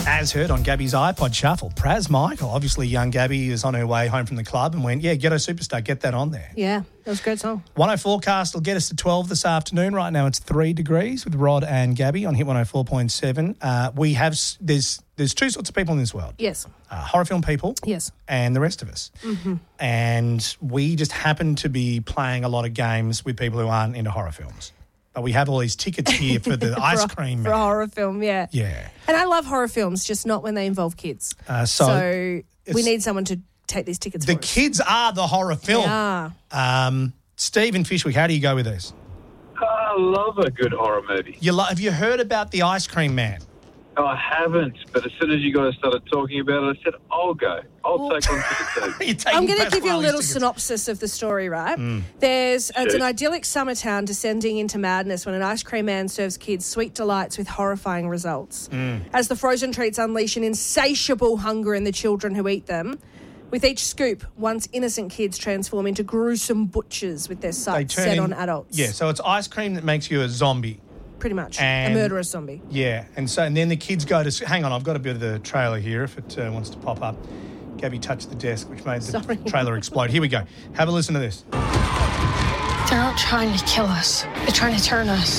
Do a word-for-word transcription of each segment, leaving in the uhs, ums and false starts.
As heard on Gabby's iPod Shuffle, Praz Michael, obviously young Gabby is on her way home from the club and went, yeah, Ghetto Superstar, get that on there. Yeah, that was a great song. one oh forecast will get us to twelve this afternoon. Right now it's three degrees with Rod and Gabby on Hit one oh four point seven. Uh, we have, there's there's two sorts of people in this world. Yes. Uh, horror film people. Yes. And the rest of us. Mm-hmm. And we just happen to be playing a lot of games with people who aren't into horror films. But we have all these tickets here for the ice for, cream For man. a horror film, yeah. Yeah. And I love horror films, just not when they involve kids. Uh, so so we need someone to take these tickets The for us. kids are the horror film. They are. Um, Stephen Fishwick, how do you go with this? I love a good horror movie. You lo- have you heard about the Ice Cream Man? Oh, I haven't, but as soon as you guys started talking about it, I said, I'll go. I'll Well, take one for the team. You're taking I'm going to give you a Pasquale's little tickets. synopsis of the story, right? There's It's an Sure. idyllic summer town descending into madness when an ice cream man serves kids sweet delights with horrifying results. As the frozen treats unleash an insatiable hunger in the children who eat them, with each scoop, once innocent kids transform into gruesome butchers with their They sights turn set in- on adults. Yeah, so it's ice cream that makes you a zombie. Pretty much. And- a murderous zombie. Yeah, and so and then the kids go to... Hang on, I've got a bit of the trailer here if it uh, wants to pop up. Gabby touched the desk, which made the Sorry. trailer explode. Here we go. Have a listen to this. They're not trying to kill us. They're trying to turn us.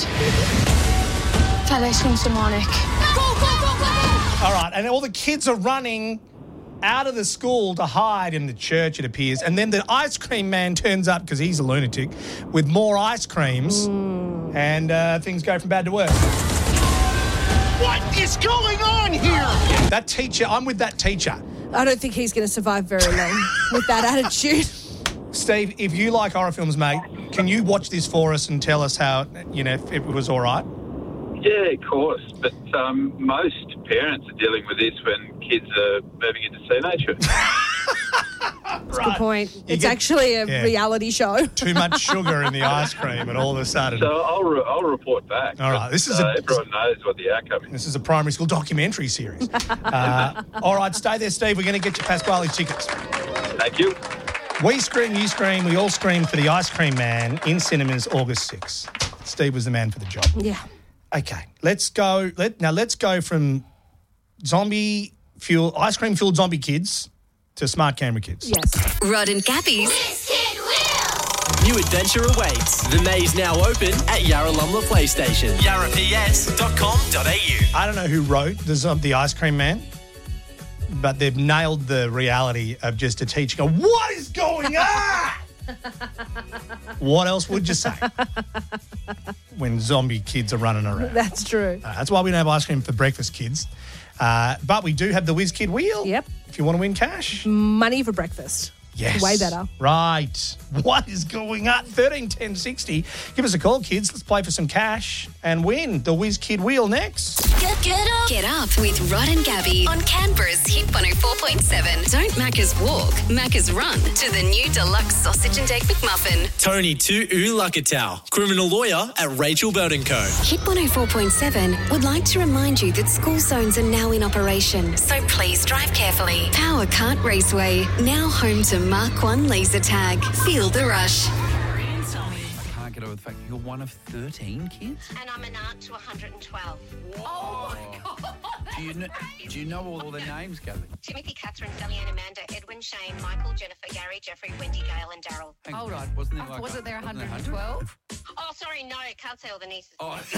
That ice cream's demonic. All right, and all the kids are running out of the school to hide in the church, it appears, and then the ice cream man turns up, because he's a lunatic, with more ice creams, and uh, things go from bad to worse. What is going on here? That teacher, I'm with that teacher. I don't think he's going to survive very long with that attitude. Steve, if you like horror films, mate, can you watch this for us and tell us how, you know, if it was all right? Yeah, of course. But um, most parents are dealing with this when kids are moving into teenagehood. That's a good point. You It's get- actually a yeah. reality show. Too much sugar in the ice cream, and all of a sudden... So I'll re- I'll report back. All right, this is uh, a- everyone knows what the outcome is. This is a primary school documentary series. uh, all right, stay there, Steve. We're going to get you Pasquale's tickets. Thank you. We scream, you scream, we all scream for the Ice Cream Man in cinemas August sixth. Steve was the man for the job. Yeah. Okay, let's go. Let Now, let's go from zombie fuel, ice cream fueled zombie kids to smart camera kids. Yes. Rod and Gabby's New adventure awaits. The maze now open at Yarralumla PlayStation. yarra p s dot com dot a u. I don't know who wrote the, zom- the Ice Cream Man, but they've nailed the reality of just a teacher going, what is going on? What else would you say when zombie kids are running around? That's true. Uh, that's why we don't have ice cream for breakfast, kids. Uh, but we do have the Whiz Kid Wheel. Yep. If you want to win cash. Money for breakfast. Yes. Way better. Right. What is going on? thirteen ten sixty. Give us a call, kids. Let's play for some cash and win the Whiz Kid Wheel next. Get, get up. Get up with Rod and Gabby on Canberra's Hit one oh four point seven. Don't Macca's walk, Macca's run to the new deluxe sausage and egg McMuffin. Tony Tu Ulakatau, criminal lawyer at Rachel Burton Co. Hit one oh four point seven would like to remind you that school zones are now in operation, so please drive carefully. Power Kart Raceway, now home to Mark one laser tag. Feel the rush. Can't get over the fact you're one of thirteen kids. And I'm an aunt to one hundred twelve. Oh my God! Do you know? Do you know all their names, Gabby? Timothy, Catherine, Sally Ann, Amanda, Edwin, Shane, Michael, Jennifer, Gary, Jeffrey, Wendy, Gail, and Daryl. Hold on, wasn't it like Wasn't there wasn't one hundred twelve? Oh, sorry, no, can't say all the nieces.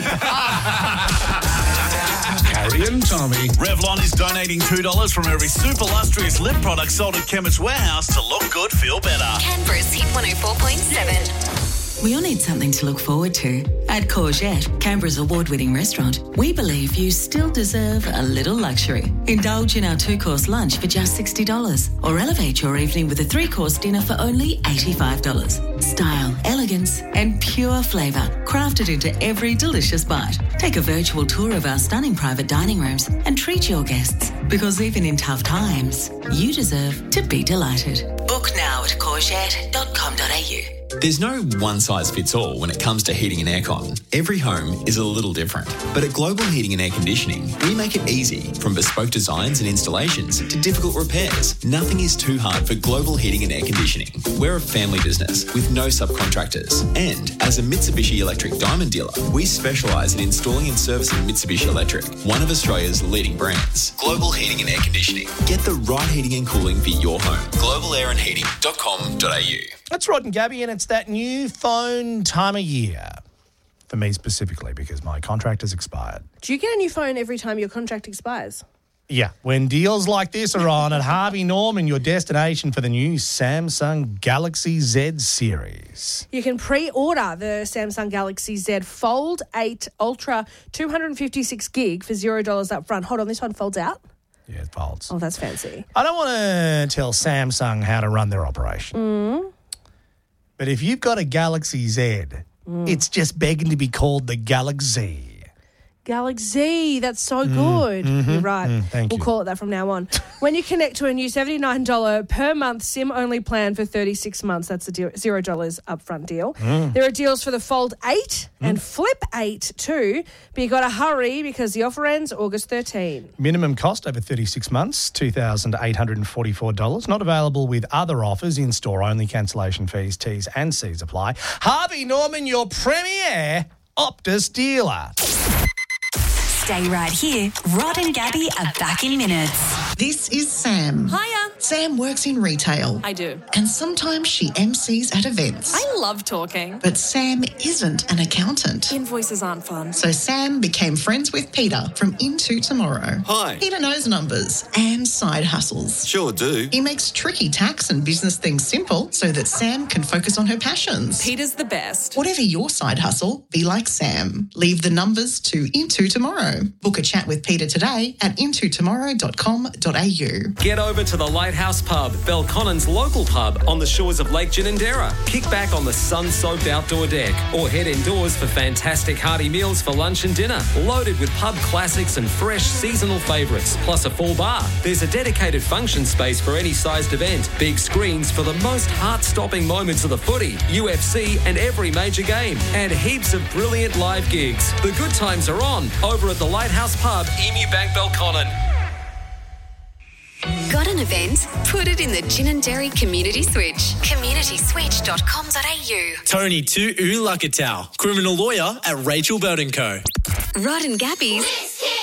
Carrie and Tommy. Revlon is donating two dollars from every super lustrous lip product sold at Chemist Warehouse to look good, feel better. Canberra's Hit one oh four point seven. We all need something to look forward to. At Courgette, Canberra's award-winning restaurant, we believe you still deserve a little luxury. Indulge in our two-course lunch for just sixty dollars or elevate your evening with a three-course dinner for only eighty-five dollars. Style, elegance and pure flavour crafted into every delicious bite. Take a virtual tour of our stunning private dining rooms and treat your guests, because even in tough times, you deserve to be delighted. Book now at courgette dot com dot a u. There's no one-size-fits-all when it comes to heating and aircon. Every home is a little different. But at Global Heating and Air Conditioning, we make it easy. From bespoke designs and installations to difficult repairs, nothing is too hard for Global Heating and Air Conditioning. We're a family business with no subcontractors. And as a Mitsubishi Electric Diamond dealer, we specialise in installing and servicing Mitsubishi Electric, one of Australia's leading brands. Global Heating and Air Conditioning. Get the right heating and cooling for your home. global air and heating dot com dot a u. That's Rod and Gabby, and it's that new phone time of year. For me specifically, because my contract has expired. Do you get a new phone every time your contract expires? Yeah. When deals like this are on at Harvey Norman, your destination for the new Samsung Galaxy Z series. You can pre-order the Samsung Galaxy Z Fold eight Ultra two fifty-six gig for zero dollars up front. Hold on, this one folds out? Yeah, it folds. Oh, that's fancy. I don't want to tell Samsung how to run their operation. Mm. But if you've got a Galaxy Z, mm. it's just begging to be called the Galaxy. Galaxy, that's so good. Mm, mm-hmm, You're right. Mm, thank we'll you. call it that from now on. When you connect to a new seventy-nine dollars per month SIM-only plan for thirty-six months, that's a deal, zero dollars upfront deal. Mm. There are deals for the Fold eight mm. and Flip eight too, but you got to hurry because the offer ends August thirteenth. Minimum cost over thirty-six months, two thousand eight hundred forty-four dollars. Not available with other offers, in-store only. Cancellation fees, T's and C's apply. Harvey Norman, your premier Optus dealer. Stay right here. Rod and Gabby are back in minutes. This is Sam. Hiya. Sam works in retail. I do. And sometimes she M Cs at events. I love talking. But Sam isn't an accountant. Invoices aren't fun. So Sam became friends with Peter from Into Tomorrow. Hi. Peter knows numbers and side hustles. Sure do. He makes tricky tax and business things simple so that Sam can focus on her passions. Peter's the best. Whatever your side hustle, be like Sam. Leave the numbers to Into Tomorrow. Book a chat with Peter today at into tomorrow dot com dot a u. Get over to the Lighthouse Pub, Belconnen's local pub on the shores of Lake Ginninderra. Kick back on the sun-soaked outdoor deck or head indoors for fantastic hearty meals for lunch and dinner, loaded with pub classics and fresh seasonal favourites, plus a full bar. There's a dedicated function space for any sized event, big screens for the most heart-stopping moments of the footy, U F C and every major game, and heaps of brilliant live gigs. The good times are on over at the Lighthouse Pub, Emu Bank, Belconnen. Got an event? Put it in the Ginninderra Community Switch. community switch dot com dot a u. Tony Tu Lakatau, criminal lawyer at Rachel Belt and Co. Rod and Gabby's